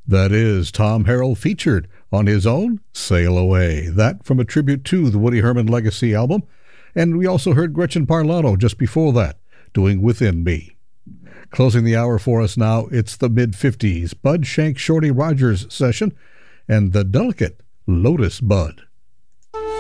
That is Tom Harrell featured on his own Sail Away. That from a tribute to the Woody Herman Legacy album. And we also heard Gretchen Parlato just before that, doing Within Me. Closing the hour for us now, it's the mid-50s Bud Shank Shorty Rogers session and the delicate Lotus Bud.